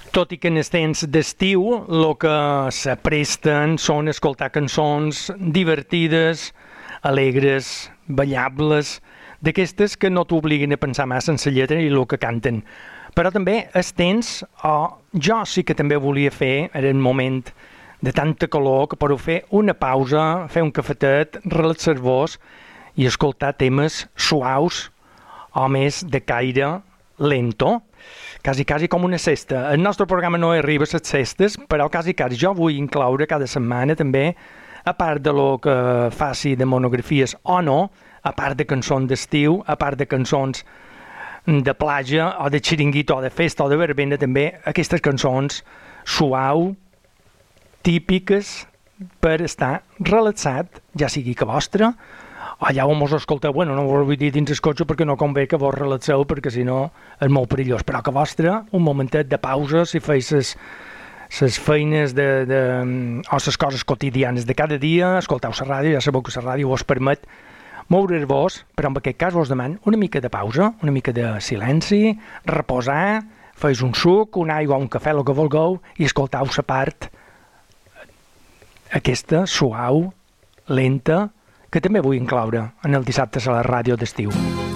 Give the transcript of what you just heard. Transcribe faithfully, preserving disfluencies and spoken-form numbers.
Tot i que en els temps d'estiu el que s'apresten són escoltar cançons divertides, alegres, ballables, d'aquestes que no t'obliguin a pensar massa en la lletra i el que canten. Però també els temps, oh, jo sí que també volia fer, en un moment de tanta calor, que podeu fer una pausa, fer un cafetet, relaxar-vos i escoltar temes suaus o més de caire lento, quasi, quasi com una cesta. El nostre programa no arriba a les cestes, però quasi, quasi. Jo vull incloure cada setmana també, a part de lo que faci de monografies o no, a part de cançons d'estiu, a part de cançons de platja o de xiringuito o de festa o de verbena, també aquestes cançons suau, típiques per estar relaxat, ja sigui que vostra, o allà on vos escolteu, bueno, no vos vull dir dins el cotxe perquè no convé que vos relaxeu, perquè si no és molt perillós, però que vostre, un momentet de pausa, si feis les, les feines de, de, o les coses quotidianes de cada dia, escolteu la ràdio, ja sabeu que la ràdio vos permet moure's-vos, però en aquest cas vos deman una mica de pausa, una mica de silenci, reposar, feis un suc, una aigua, un cafè, el que vulgueu, i escolteu la part aquesta, suau, lenta, que també vull incloure en el dissabte a la ràdio d'estiu.